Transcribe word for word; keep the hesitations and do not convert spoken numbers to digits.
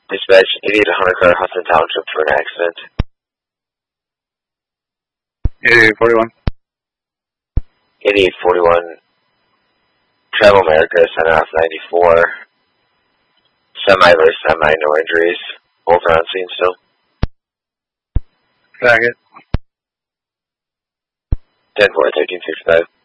Dispatch eighty-eight hundred car, Hudson Township for an accident. eighty-eight forty-one. eighty-eight forty-one, Travel America, center off ninety-four. Semi versus semi, no injuries. Both are on scene still. Packet. ten four, thirteen fifty-five.